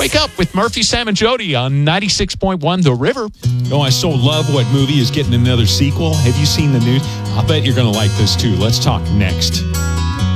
Wake Up with Murphy, Sam, and Jody on 96.1 The River. Oh, I so love what movie is getting another sequel. Have you seen the news? I'll bet you're going to like this too. Let's talk next.